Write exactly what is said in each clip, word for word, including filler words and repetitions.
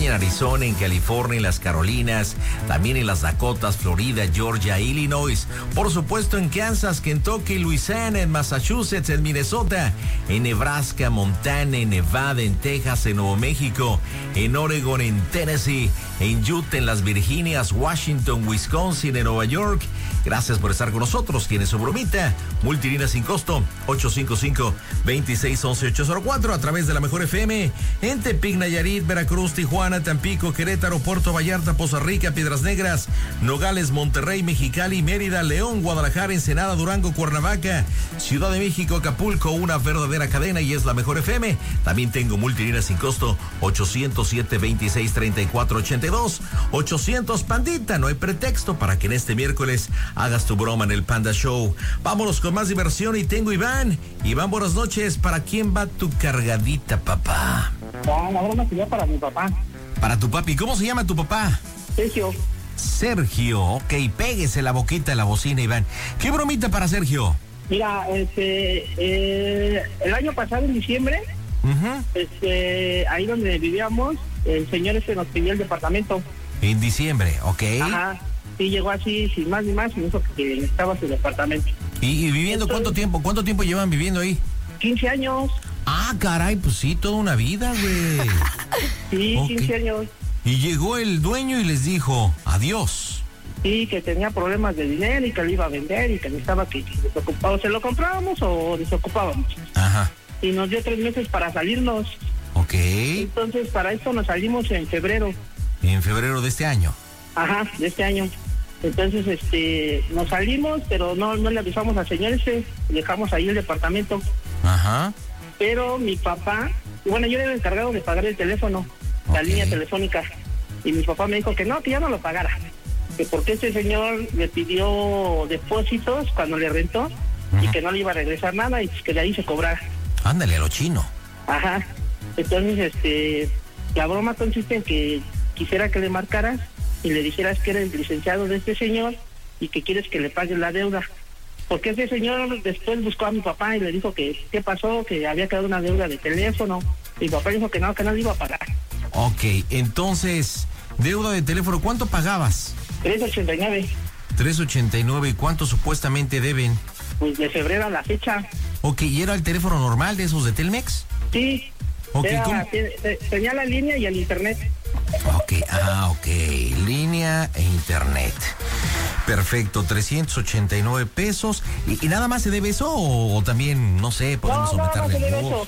en Arizona, en California, en las Carolinas, también en las Dakotas, Florida, Georgia, Illinois, por supuesto en Kansas, Kentucky, Luisiana, en Massachusetts, en Minnesota, en Nebraska, Montana, en Nevada, en Texas, en Nuevo México, en Oregon, en Tennessee, en Utah, en las Virginias, Washington, Wisconsin, en Nueva York. Gracias por estar con nosotros. Tiene su bromita, multilínea sin costo, ocho cinco cinco, dos seis uno uno, ocho cero cuatro, a través de la Mejor F M, en Tepic, Nayarit, Veracruz, Tijuana, Tampico, Querétaro, Puerto Vallarta, Poza Rica, Piedras Negras, Nogales, Monterrey, Mexicali, Mérida, León, Guadalajara, Ensenada, Durango, Cuernavaca, Ciudad de México, Acapulco, una verdadera cadena y es la Mejor F M. También tengo multilínea sin costo, ocho cero siete, dos seis tres cuatro, ocho dos, ochocientos Pandita. No hay pretexto para que en este miércoles hagas tu broma en el Panda Show. Vámonos con más diversión y tengo Iván. Iván, buenas noches. ¿Para quién va tu cargadita, papá? Ah, la broma sería para mi papá. Para tu papi. ¿Cómo se llama tu papá? Sergio. Sergio, ok, péguese la boquita a la bocina, Iván. ¿Qué bromita para Sergio? Mira, este, eh, el año pasado, en diciembre, uh-huh. este, ahí donde vivíamos, el señor este nos pidió el departamento. En diciembre, ok. Ajá, sí, llegó así, sin más ni más, y dijo que necesitaba su departamento. ¿Y, y viviendo Entonces, cuánto tiempo? ¿Cuánto tiempo llevan viviendo ahí? quince años. Ah, caray, pues sí, toda una vida, güey. Sí, okay. quince años. Y llegó el dueño y les dijo, adiós. Sí, que tenía problemas de dinero y que lo iba a vender y que necesitaba que desocupado, se lo comprábamos o desocupábamos. Ajá. Y nos dio tres meses para salirnos. Ok. Entonces, para esto nos salimos en febrero. ¿En febrero de este año? Ajá, de este año. Entonces, este, nos salimos, pero no, no le avisamos al señor ese, dejamos ahí el departamento. Ajá. Pero mi papá, bueno, yo era el encargado de pagar el teléfono, okay. la línea telefónica, y mi papá me dijo que no, que ya no lo pagara, que porque este señor le pidió depósitos cuando le rentó, uh-huh. y que no le iba a regresar nada, y que de ahí se cobrara. Ándale, a lo chino. Ajá. Entonces, este, la broma consiste en que quisiera que le marcaras y le dijeras que eres licenciado de este señor y que quieres que le pagues la deuda. Porque ese señor después buscó a mi papá y le dijo que qué pasó, que había quedado una deuda de teléfono. Y mi papá dijo que no, que no le iba a pagar. Ok, entonces, deuda de teléfono, ¿cuánto pagabas? tres ochenta y nueve. tres ochenta y nueve, ¿y cuánto supuestamente deben? Pues de febrero a la fecha. Ok, ¿y era el teléfono normal de esos de Telmex? Sí. Okay, era, ¿cómo? Te, tenía la línea y el internet. Ok, ah, ok, línea e internet. Perfecto, trescientos ochenta y nueve pesos. ¿Y, y nada más se debe eso o, o también, no sé, podemos no, aumentarle no, el no eso.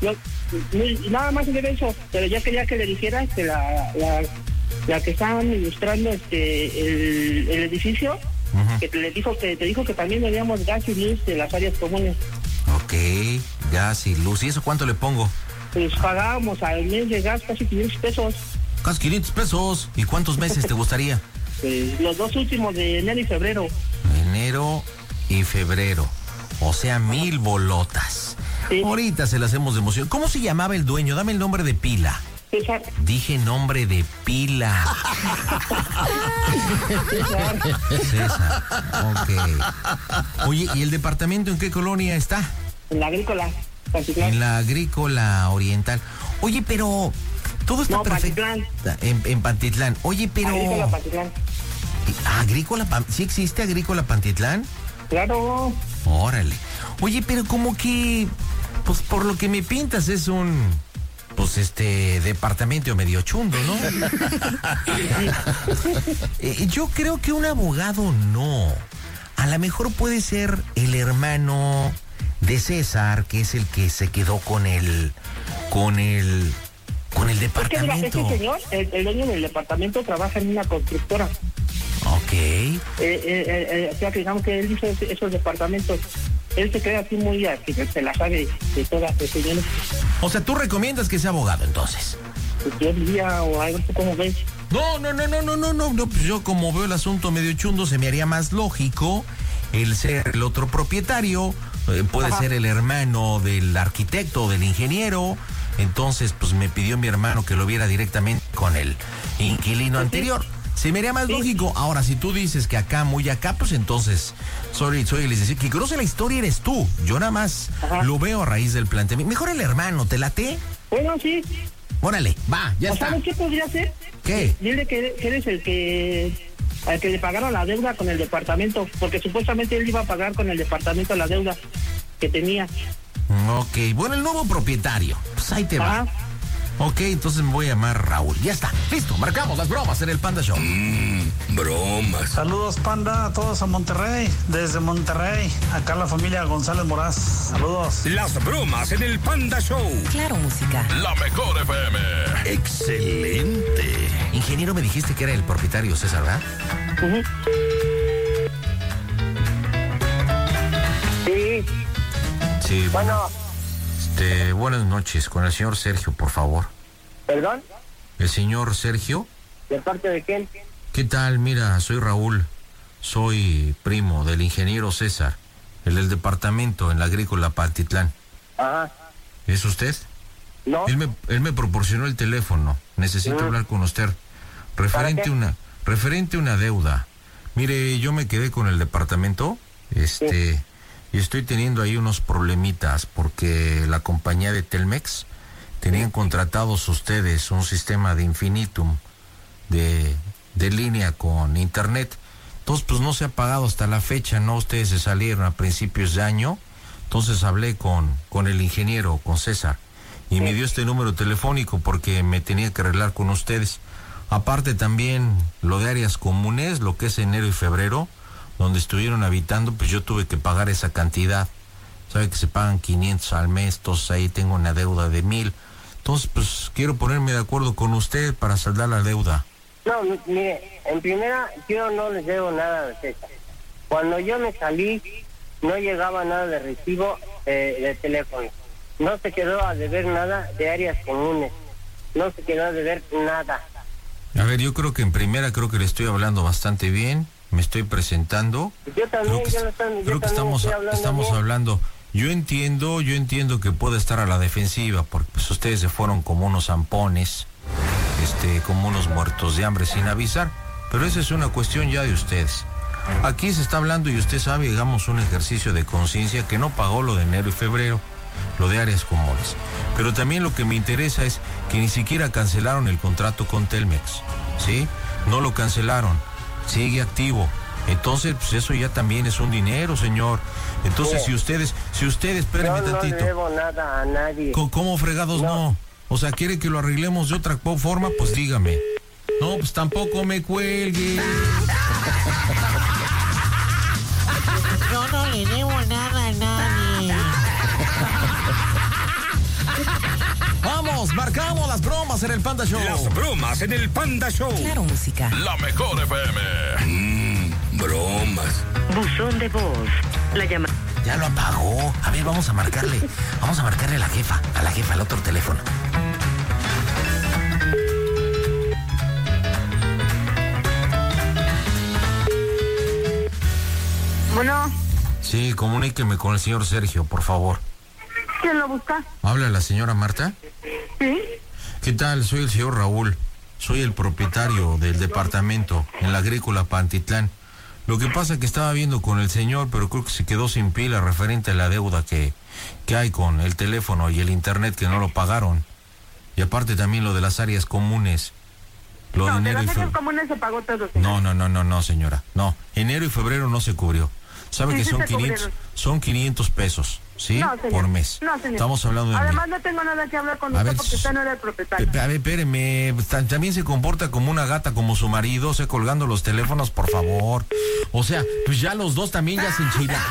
Yo, nada más se debe eso, pero ya quería que le dijeras que la, la, la que estaban ilustrando este el, el edificio, uh-huh. que te le dijo que te dijo que también debíamos gas y luz de las áreas comunes. Ok, gas y luz. ¿Y eso cuánto le pongo? Pues pagábamos al mes de gas casi quinientos pesos. Casi quinientos pesos. ¿Y cuántos meses te gustaría? Pues los dos últimos de enero y febrero. Enero y febrero. O sea, mil bolotas. Sí. Ahorita se las hacemos de emoción. ¿Cómo se llamaba el dueño? Dame el nombre de pila. César. Dije nombre de pila. César. César. Ok. Oye, ¿y el departamento en qué colonia está? En la Agrícola. Pantitlán. En la Agrícola Oriental. Oye, pero todo está no, perfecto. Pantitlán. En, en Pantitlán. Oye, pero... Agrícola Pantitlán. ¿Agrícola? ¿Sí existe Agrícola Pantitlán? Claro. Órale. Oye, pero como que, pues por lo que me pintas es un, pues este, departamento medio chundo, ¿no? eh, yo creo que un abogado no. A lo mejor puede ser el hermano de César, que es el que se quedó con el, con el, con el departamento. Es que mira, ese señor, el, el dueño del departamento, trabaja en una constructora. Ok. Eh, eh, eh, o sea, que digamos que él hizo esos departamentos. Él se queda así muy, que se la sabe de todas las señores. O sea, ¿tú recomiendas que sea abogado, entonces? Pues yo diría, o algo, ¿tú cómo ves? No, no, no, no, no, no, no, no, pues yo como veo el asunto medio chundo, se me haría más lógico el ser el otro propietario, eh, puede Ajá. ser el hermano del arquitecto o del ingeniero. Entonces, pues me pidió mi hermano que lo viera directamente con el inquilino sí, anterior. Sí. Se me haría más sí. lógico. Ahora, si tú dices que acá, muy acá, pues entonces, sorry, soy el licenciado. Que conoce la historia eres tú. Yo nada más Ajá. lo veo a raíz del planteamiento. Mejor el hermano, ¿te late? Bueno, sí. Órale, va, ya ¿O está. ¿Sabes qué podría hacer? ¿Qué? Dile que, que eres el que al que le pagaron la deuda con el departamento, porque supuestamente él iba a pagar con el departamento la deuda que tenía. Ok, bueno, el nuevo propietario. Pues ahí te va. Ajá. Ok, entonces me voy a llamar Raúl. Ya está, listo, marcamos las bromas en el Panda Show. Mmm, bromas. Saludos, Panda, a todos a Monterrey. Desde Monterrey, acá la familia González Moraz. Saludos. Las bromas en el Panda Show. Claro, música. La mejor F M. Excelente. Ingeniero, me dijiste que era el propietario César, ¿verdad? Uh-huh. Sí. Sí, Bueno, Este, buenas noches, con el señor Sergio, por favor. ¿perdón? El señor Sergio. ¿De parte de quién? ¿Qué tal? Mira, soy Raúl. Soy primo del ingeniero César, el del departamento en la agrícola Patitlán. Ajá. ¿Es usted? ¿No? Él me, él me proporcionó el teléfono. Necesito Mm. hablar con usted. Referente qué? a una, referente a una deuda. Mire, yo me quedé con el departamento, este, y estoy teniendo ahí unos problemitas porque la compañía de Telmex tenían contratados ustedes un sistema de infinitum de, de línea con internet. Entonces, pues no se ha pagado hasta la fecha, ¿no? Ustedes se salieron a principios de año. Entonces hablé con, con el ingeniero, con César, y me dio este número telefónico porque me tenía que arreglar con ustedes. Aparte también lo de áreas comunes, lo que es enero y febrero, donde estuvieron habitando, pues yo tuve que pagar esa cantidad. Sabe que se pagan quinientos al mes, entonces ahí tengo una deuda de mil. Entonces, pues quiero ponerme de acuerdo con usted para saldar la deuda. No, mire, en primera, yo no les debo nada de César. Cuando yo me salí, no llegaba nada de recibo eh, de teléfono. No se quedó a deber nada de áreas comunes. No se quedó a deber nada. A ver, yo creo que en primera creo que le estoy hablando bastante bien. Me estoy presentando. Yo también, Creo que, yo, lo estoy, yo creo que también estamos, estoy hablando estamos bien. hablando. Yo entiendo, yo entiendo que puede estar a la defensiva, porque pues ustedes se fueron como unos zampones, este, como unos muertos de hambre sin avisar. Pero esa es una cuestión ya de ustedes. Aquí se está hablando y usted sabe, digamos, un ejercicio de conciencia que no pagó lo de enero y febrero, lo de áreas comunes. Pero también lo que me interesa es que ni siquiera cancelaron el contrato con Telmex, ¿sí? No lo cancelaron, sigue activo. Entonces, pues eso ya también es un dinero, señor. Entonces, Sí. si ustedes, si ustedes, espérenme Yo no tantito. le debo nada a nadie. ¿Cómo, cómo fregados no. No. O sea, ¿quiere que lo arreglemos de otra forma? Pues dígame. No, pues tampoco me cuelgue. Yo no le debo nada a nadie. Vamos, marcamos las bromas en el Panda Show. Las bromas en el Panda Show. Claro, música. La mejor F M. Mmm, bromas. Buzón de voz. La llamada. Ya lo apagó. A ver, vamos a marcarle. Vamos a marcarle a la jefa. A la jefa, al otro teléfono. Bueno, Sí, comuníqueme con el señor Sergio, por favor. ¿quién lo busca? ¿Habla la señora Marta? Sí. ¿Qué tal? Soy el señor Raúl. Soy el propietario del departamento en la agrícola Pantitlán. Lo que pasa es que estaba viendo con el señor, pero creo que se quedó sin pila referente a la deuda que, que hay con el teléfono y el internet que no lo pagaron. Y aparte también lo de las áreas comunes. Lo de No, de enero y las áreas febrero. comunes se pagó todo. señor. No, no, no, no, no, señora. No, enero y febrero no se cubrió. ¿Sabe Sí, que sí son se quinientos, cubrieron. son quinientos pesos, ¿sí? No, señor. Por mes. No, señor. Estamos hablando de Además, no tengo nada que hablar con A usted ver, porque usted no era el propietario. Pe- A ver, espéreme, pues, ta- también se comporta como una gata, como su marido, o sea, colgando los teléfonos, por favor. O sea, pues ya los dos también ya se enchilan.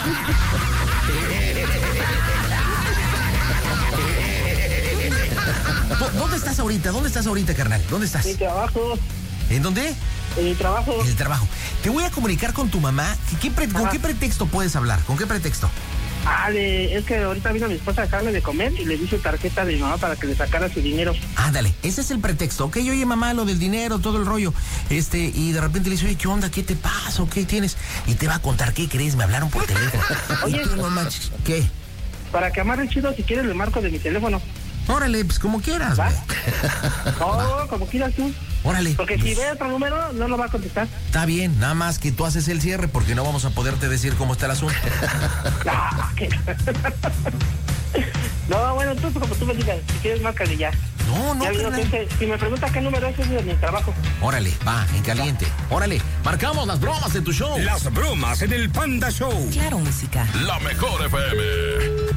¿Dó- ¿Dónde estás ahorita? ¿Dónde estás ahorita, carnal? ¿Dónde estás? Mi trabajo, ¿En dónde? mi trabajo. En el trabajo. Te voy a comunicar con tu mamá. ¿Qué- qué pre- ¿Con Ajá. qué pretexto puedes hablar? ¿Con qué pretexto? Ah, le- es que ahorita vino mi esposa a dejarme de comer y le di su tarjeta de mi mamá para que le sacara su dinero. Ándale, ese es el pretexto, ¿ok? Oye, mamá, lo del dinero, todo el rollo. Este, y de repente le dice, oye, ¿qué onda? ¿Qué te pasa? ¿O qué tienes? Y te va a contar, ¿qué crees? Me hablaron por teléfono. Oye. Y tú, no manches, ¿qué? Para que amarre chido, si quieres le marco de mi teléfono. Órale, pues como quieras, ¿Va? güey. No, como quieras tú. Órale. Porque si ve otro número, no lo va a contestar. Está bien, nada más que tú haces el cierre porque no vamos a poderte decir cómo está el asunto. Ah, ¿qué? No, bueno, tú como tú me digas, si quieres, márcale ya. No, no, Ya digo carnal. que ese- si me pregunta qué número es, ese es de mi trabajo. Órale, va, en caliente. Órale, marcamos las bromas de tu show. Las bromas en el Panda Show. Claro, música. La mejor F M.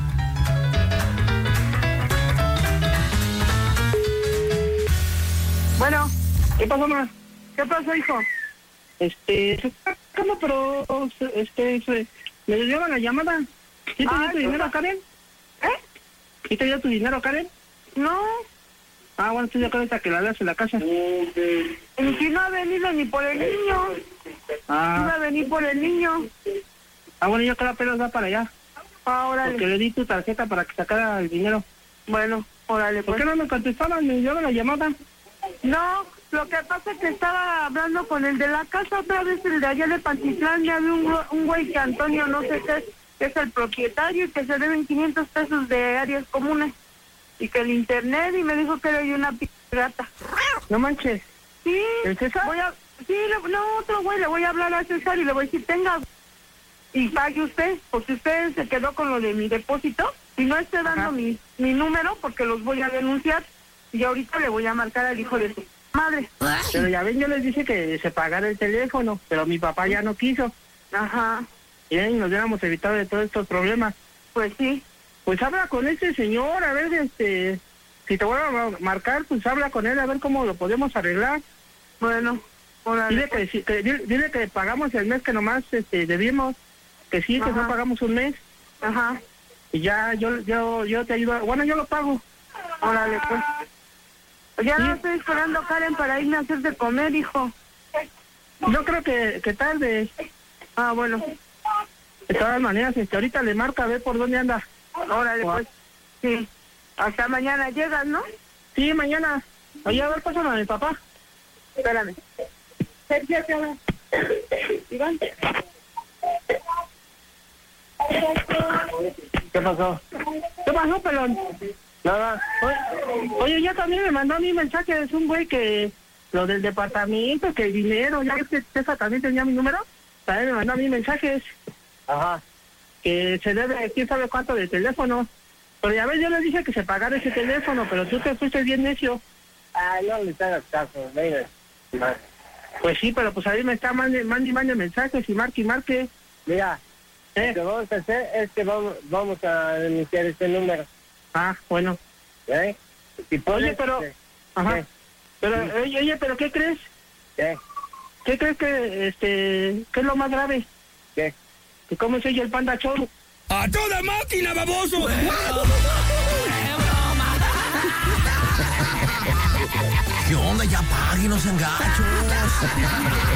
Bueno, ¿qué pasó, ma? ¿Qué pasó, hijo? Este, se está sacando, pero, este, se, me dieron la llamada. ¿Sí te dio Ay, tu dinero, no. Karen? ¿Eh? ¿Sí te dio tu dinero, Karen? No, Ah, bueno, estoy de acuerdo hasta que la veas en la casa. y si no ha venido ni por el niño. Ah, Iba a venir por el niño. ah bueno, yo creo que apenas va para allá. Ahora Porque le di tu tarjeta para que sacara el dinero. Bueno, órale, ¿Por pues. qué no me contestaban? Me dieron la llamada. No, lo que pasa es que estaba hablando con el de la casa otra vez, el de allá de Pantitlán. Ya había un, gru- un güey que Antonio, no sé qué, que es el propietario y que se deben quinientos pesos de áreas comunes. Y que el internet, y me dijo que era yo una pirata. No manches. Sí, ¿El César? voy a, sí, le- no, otro güey, le voy a hablar a César y le voy a decir, tenga, y pague usted, porque usted se quedó con lo de mi depósito, y no esté dando Ajá. mi, mi número, porque los voy a denunciar, y ahorita le voy a marcar al hijo de su madre. Pero ya ven, yo les dije que se pagara el teléfono, pero mi papá ya no quiso. Ajá, Y ahí nos hubiéramos evitado de todos estos problemas. pues sí, Pues habla con este señor, a ver, este, si te vuelvo a marcar, pues habla con él, a ver cómo lo podemos arreglar. bueno, órale, Dile que, pues. sí, que- dile, dile que pagamos el mes que nomás este, debimos, que sí, que Ajá. no pagamos un mes, Ajá, y ya yo yo yo te ayudo, bueno, yo lo pago. órale, pues. Ya Sí. estoy esperando a Karen para irme a hacer de comer, hijo. Yo creo que, que tarde, Ah, bueno, de todas maneras, este, ahorita le marca a ver por dónde anda. órale, pues. Sí, hasta mañana llegas, ¿no? Sí, mañana. Oye, a ver, pásame a mi papá. Espérame. Sergio, ¿qué habla? Iván. ¿Qué pasó? ¿Qué pasó, pelón? Nada. Oye, oye, ya también me mandó a mí mensaje, es un güey que lo del departamento, que el dinero, ya ves que César también tenía mi número, también me mandó a mí mensajes Ajá. que se debe quién sabe cuánto de teléfono. Pero ya ves, yo le dije que se pagara ese teléfono, pero tú te fuiste bien necio. Ay, no le hagas caso, venga. Pues sí, pero pues ahí me está mande, mande, mande mensajes y marque y marque. Mira, ¿Eh? lo que vamos a hacer es que vamos, vamos a denunciar este número. Ah, bueno. ¿Eh? Si pones, Oye, pero... eh, Ajá. ¿qué? Pero, oye, oye, pero ¿qué crees? ¿Qué? ¿Qué crees que, este, qué es lo más grave? ¿Qué? Que cómo se oye el Panda Show. ¡A toda máquina, baboso! ¿Qué onda? Ya paguen los engachos.